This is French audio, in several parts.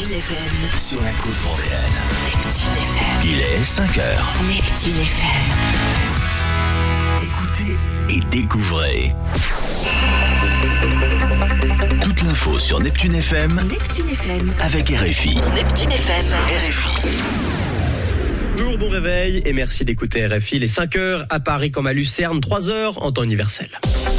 Neptune FM. Sur la côte vendéenne. Neptune FM. Il est 5h. Neptune FM. Écoutez et découvrez. Toute l'info sur Neptune FM. Neptune FM. Avec RFI. Neptune FM. RFI. Bonjour, bon réveil et merci d'écouter RFI. Les 5h à Paris comme à Lucerne, 3h en temps universel.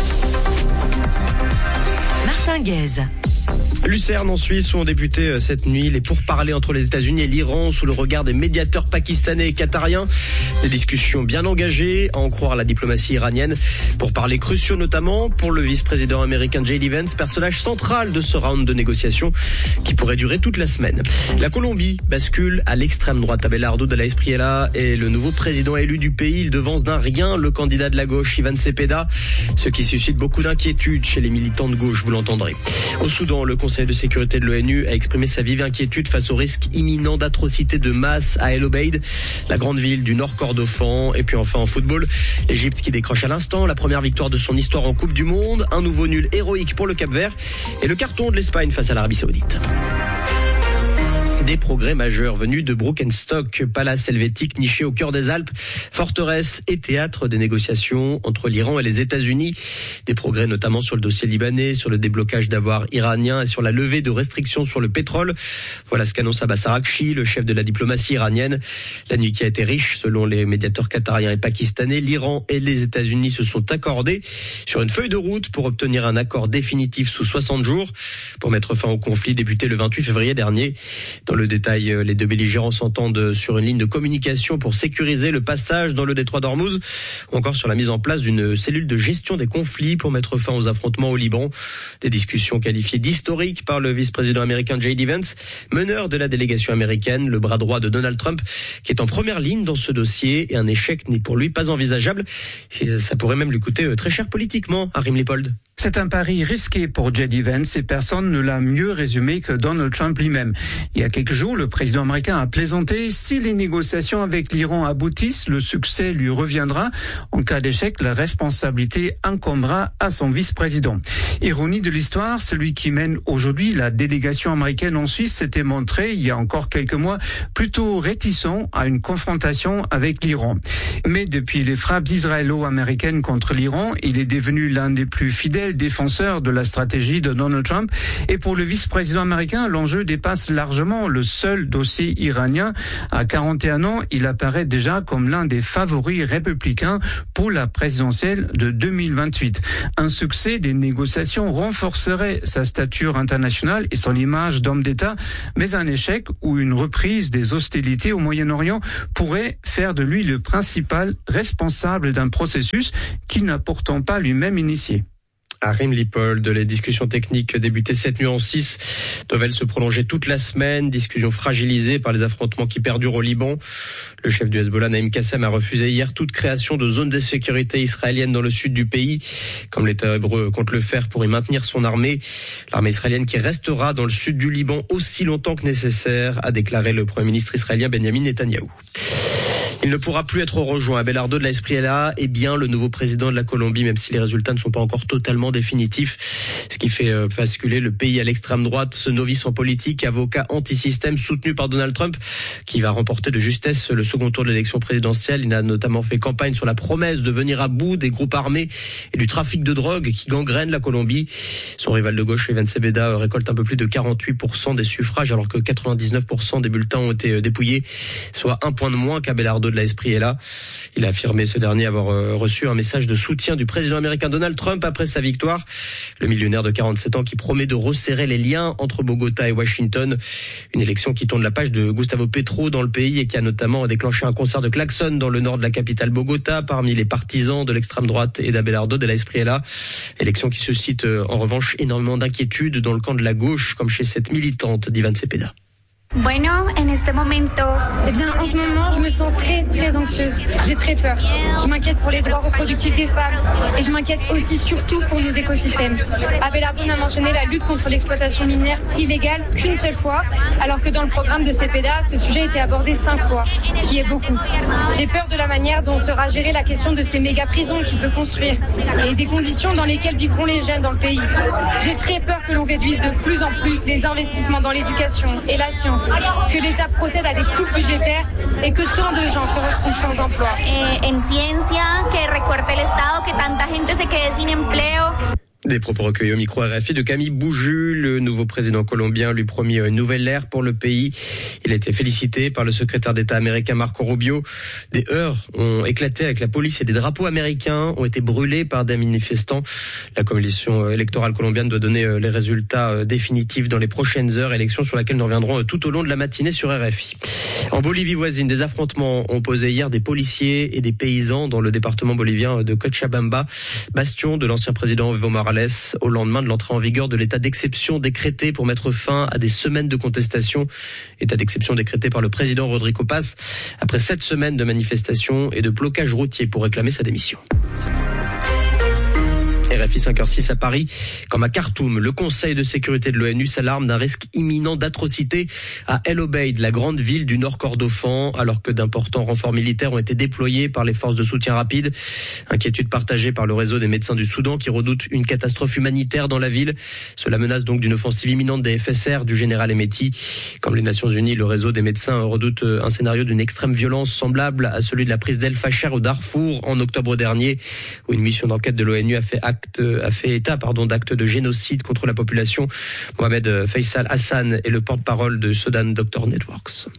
Martin Guez. Lucerne en Suisse où ont débuté cette nuit les pourparlers entre les États-Unis et l'Iran sous le regard des médiateurs pakistanais et qatariens. Des discussions bien engagées, à en croire la diplomatie iranienne. Pourparlers cruciaux notamment pour le vice-président américain J.D. Vance, personnage central de ce round de négociations qui pourrait durer toute la semaine. La Colombie bascule à l'extrême droite. Abelardo de la Espriella est le nouveau président élu du pays. Il devance d'un rien le candidat de la gauche, Ivan Cepeda, ce qui suscite beaucoup d'inquiétude chez les militants de gauche, vous l'entendrez. Au Soudan, le Conseil de sécurité de l'ONU a exprimé sa vive inquiétude face au risque imminent d'atrocités de masse à El Obeid, la grande ville du Nord Kordofan. Et puis enfin en football, l'Égypte qui décroche à l'instant la première victoire de son histoire en Coupe du Monde, un nouveau nul héroïque pour le Cap-Vert et le carton de l'Espagne face à l'Arabie Saoudite. Des progrès majeurs venus de Brukenstock, palace helvétique niché au cœur des Alpes, forteresse et théâtre des négociations entre l'Iran et les États-Unis. Des progrès notamment sur le dossier libanais, sur le déblocage d'avoirs iraniens et sur la levée de restrictions sur le pétrole. Voilà ce qu'annonce Abbas Araghchi, le chef de la diplomatie iranienne. La nuit qui a été riche, selon les médiateurs qatariens et pakistanais, l'Iran et les États-Unis se sont accordés sur une feuille de route pour obtenir un accord définitif sous 60 jours pour mettre fin au conflit débuté le 28 février dernier. Dans le détail, les deux belligérants s'entendent sur une ligne de communication pour sécuriser le passage dans le détroit d'Ormuz ou encore sur la mise en place d'une cellule de gestion des conflits pour mettre fin aux affrontements au Liban. Des discussions qualifiées d'historiques par le vice-président américain J.D. Vance, meneur de la délégation américaine, le bras droit de Donald Trump, qui est en première ligne dans ce dossier et un échec n'est pour lui pas envisageable. Et ça pourrait même lui coûter très cher politiquement, Harim Lipold. C'est un pari risqué pour J.D. Vance et personne ne l'a mieux résumé que Donald Trump lui-même. Il y a quelques jours, le président américain a plaisanté. Si les négociations avec l'Iran aboutissent, le succès lui reviendra. En cas d'échec, la responsabilité incombera à son vice-président. Ironie de l'histoire, celui qui mène aujourd'hui la délégation américaine en Suisse s'était montré, il y a encore quelques mois, plutôt réticent à une confrontation avec l'Iran. Mais depuis les frappes israélo-américaines contre l'Iran, il est devenu l'un des plus fidèles défenseur de la stratégie de Donald Trump. Et pour le vice-président américain, l'enjeu dépasse largement le seul dossier iranien. À 41 ans, il apparaît déjà comme l'un des favoris républicains pour la présidentielle de 2028. Un succès des négociations renforcerait sa stature internationale et son image d'homme d'État, mais un échec ou une reprise des hostilités au Moyen-Orient pourrait faire de lui le principal responsable d'un processus qu'il n'a pourtant pas lui-même initié. Harim Lipold, les discussions techniques débutées cette nuit en 6 doivent se prolonger toute la semaine. Discussions fragilisées par les affrontements qui perdurent au Liban. Le chef du Hezbollah, Naïm Qassem, a refusé hier toute création de zone de sécurité israélienne dans le sud du pays, comme l'État hébreu compte le faire pour y maintenir son armée. L'armée israélienne qui restera dans le sud du Liban aussi longtemps que nécessaire, a déclaré le Premier ministre israélien Benjamin Netanyahou. Il ne pourra plus être rejoint. Abelardo de la Espriella est bien le nouveau président de la Colombie, même si les résultats ne sont pas encore totalement définitifs. Ce qui fait basculer le pays à l'extrême droite. Ce novice en politique, avocat anti-système soutenu par Donald Trump, qui va remporter de justesse le second tour de l'élection présidentielle. Il a notamment fait campagne sur la promesse de venir à bout des groupes armés et du trafic de drogue qui gangrène la Colombie. Son rival de gauche, Ivan Cepeda, récolte un peu plus de 48% des suffrages, alors que 99% des bulletins ont été dépouillés, soit un point de moins qu'Abelardo de la Espriella. Il a affirmé ce dernier avoir reçu un message de soutien du président américain Donald Trump après sa victoire. Le millionnaire de 47 ans qui promet de resserrer les liens entre Bogota et Washington. Une élection qui tourne la page de Gustavo Petro dans le pays et qui a notamment déclenché un concert de klaxon dans le nord de la capitale Bogota parmi les partisans de l'extrême droite et d'Abelardo de la Espriella. Élection qui suscite en revanche énormément d'inquiétudes dans le camp de la gauche, comme chez cette militante d'Ivan Cepeda. Eh bien, en ce moment, je me sens très anxieuse. J'ai très peur. Je m'inquiète pour les droits reproductifs des femmes et je m'inquiète aussi surtout pour nos écosystèmes. Abelardo n'a mentionné la lutte contre l'exploitation minière illégale qu'une seule fois, alors que dans le programme de CEPEDA, ce sujet était abordé 5 fois, ce qui est beaucoup. J'ai peur de la manière dont sera gérée la question de ces méga-prisons qu'il veut construire et des conditions dans lesquelles vivront les jeunes dans le pays. J'ai très peur que l'on réduise de plus en plus les investissements dans l'éducation et la science, que l'État procède à des coupes budgétaires et que tant de gens se retrouvent sans emploi. En ciencia, que recorte el Estado, que tanta gente se quede sin empleo. Des propos recueillis au micro RFI de Camille Bouju. Le nouveau président colombien lui promit une nouvelle ère pour le pays. Il a été félicité par le secrétaire d'État américain Marco Rubio. Des heurts ont éclaté avec la police et des drapeaux américains ont été brûlés par des manifestants. La commission électorale colombienne doit donner les résultats définitifs dans les prochaines heures. Élections sur laquelle nous reviendrons tout au long de la matinée sur RFI. En Bolivie voisine, des affrontements ont opposé hier des policiers et des paysans dans le département bolivien de Cochabamba, bastion de l'ancien président Evo Morales, au lendemain de l'entrée en vigueur de l'état d'exception décrété pour mettre fin à des semaines de contestation. État d'exception décrété par le président Rodrigo Paz après 7 semaines de manifestations et de blocage routier pour réclamer sa démission. RFI 5h06 à Paris, comme à Khartoum, le Conseil de sécurité de l'ONU s'alarme d'un risque imminent d'atrocité à El Obeid, la grande ville du Nord Kordofan, alors que d'importants renforts militaires ont été déployés par les forces de soutien rapide. Inquiétude partagée par le réseau des médecins du Soudan qui redoute une catastrophe humanitaire dans la ville. Cela menace donc d'une offensive imminente des FSR du général Hemeti. Comme les Nations Unies, le réseau des médecins redoute un scénario d'une extrême violence semblable à celui de la prise d'El Fasher au Darfour en octobre dernier, où une mission d'enquête de l'ONU a fait état d'actes de génocide contre la population. Mohamed Faisal Hassan est le porte-parole de Sudan Doctor Networks.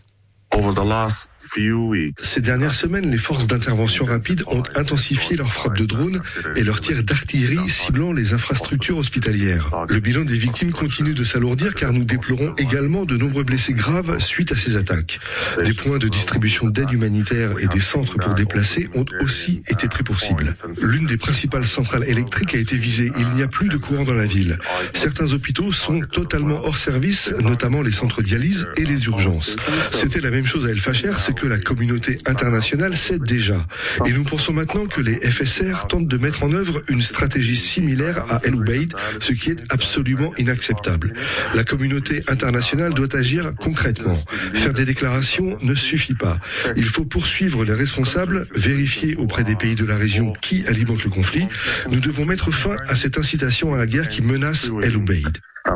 Ces dernières semaines, les forces d'intervention rapide ont intensifié leurs frappes de drones et leurs tirs d'artillerie ciblant les infrastructures hospitalières. Le bilan des victimes continue de s'alourdir car nous déplorons également de nombreux blessés graves suite à ces attaques. Des points de distribution d'aide humanitaire et des centres pour déplacés ont aussi été pris pour cible. L'une des principales centrales électriques a été visée. Il n'y a plus de courant dans la ville. Certains hôpitaux sont totalement hors service, notamment les centres dialyse et les urgences. C'était la même chose à El Fasher, c'est que la communauté internationale sait déjà. Et nous pensons maintenant que les FSR tentent de mettre en œuvre une stratégie similaire à El Obeid, ce qui est absolument inacceptable. La communauté internationale doit agir concrètement. Faire des déclarations ne suffit pas. Il faut poursuivre les responsables, vérifier auprès des pays de la région qui alimente le conflit. Nous devons mettre fin à cette incitation à la guerre qui menace El Obeid.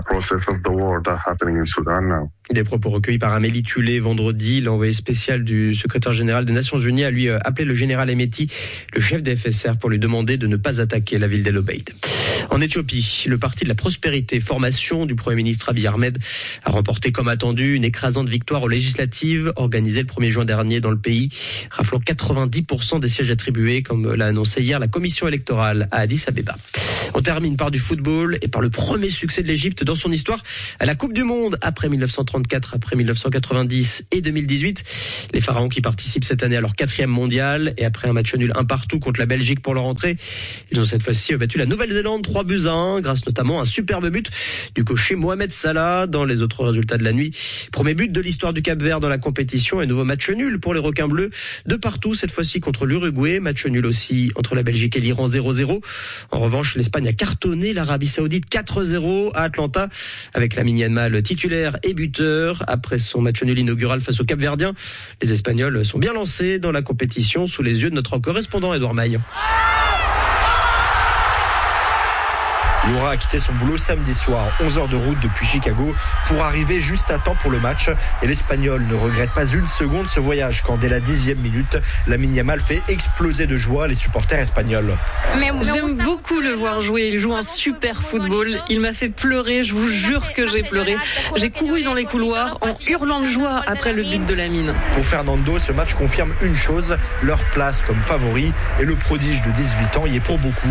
Des propos recueillis par Amélie Tulé vendredi. L'envoyé spécial du secrétaire général des Nations Unies a lui appelé le général Hemeti, le chef des FSR, pour lui demander de ne pas attaquer la ville d'El Obeid. En Éthiopie, le parti de la prospérité, formation du Premier ministre Abiy Ahmed, a remporté comme attendu une écrasante victoire aux législatives organisées le 1er juin dernier dans le pays, raflant 90% des sièges attribués, comme l'a annoncé hier la commission électorale à Addis Abeba. On termine par du football et par le premier succès de l'Égypte dans son histoire à la Coupe du Monde après 1934, après 1990 et 2018. Les Pharaons qui participent cette année à leur 4e mondial et après un match nul 1-1 contre la Belgique pour leur entrée, ils ont cette fois-ci battu la Nouvelle-Zélande 3-1 grâce notamment à un superbe but du cocher Mohamed Salah. Dans les autres résultats de la nuit, premier but de l'histoire du Cap-Vert dans la compétition et nouveau match nul pour les requins bleus de partout, cette fois-ci contre l'Uruguay, match nul aussi entre la Belgique et l'Iran 0-0. En revanche, l'Espagne a cartonné l'Arabie Saoudite 4-0 à Atlanta avec Lamine Yamal titulaire et buteur. Après son match nul inaugural face aux Cap-Verdiens, les Espagnols sont bien lancés dans la compétition sous les yeux de notre correspondant Edouard Maille. Laura a quitté son boulot samedi soir, 11 heures de route depuis Chicago, pour arriver juste à temps pour le match. Et l'Espagnol ne regrette pas une seconde ce voyage quand dès la 10e minute, Lamine Yamal fait exploser de joie les supporters espagnols. J'aime beaucoup le voir jouer, il joue un super football, il m'a fait pleurer, je vous jure que j'ai pleuré. J'ai couru dans les couloirs en hurlant de joie après le but de Lamine. Pour Fernando, ce match confirme une chose, leur place comme favori, et le prodige de 18 ans y est pour beaucoup.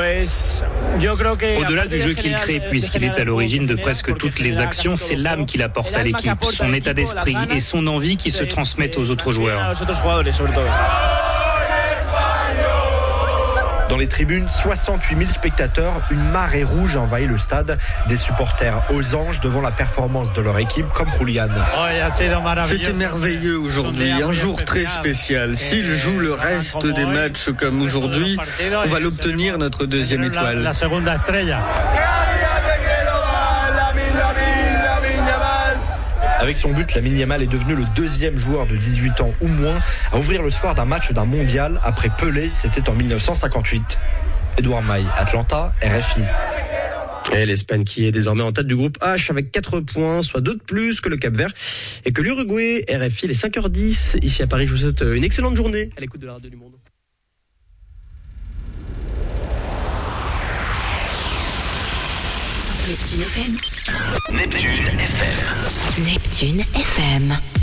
Au-delà du jeu qu'il crée, puisqu'il est à l'origine de presque toutes les actions, c'est l'âme qu'il apporte à l'équipe, son état d'esprit et son envie qui se transmettent aux autres joueurs. Dans Dans les tribunes, 68 000 spectateurs, une marée rouge envahit le stade. Des supporters aux anges devant la performance de leur équipe, comme Julian. C'était merveilleux aujourd'hui, un jour très spécial. S'il joue le reste des matchs comme aujourd'hui, on va l'obtenir, notre deuxième étoile. Avec son but, Lamine Yamal est devenu le deuxième joueur de 18 ans ou moins à ouvrir le score d'un match d'un mondial après Pelé, c'était en 1958. Edouard Maille, Atlanta, RFI. Et l'Espagne qui est désormais en tête du groupe H avec 4 points, soit 2 de plus que le Cap-Vert et que l'Uruguay. RFI, il est 5h10 ici à Paris. Je vous souhaite une excellente journée à l'écoute de la radio du Monde. Neptune FM. Neptune FM. Neptune FM.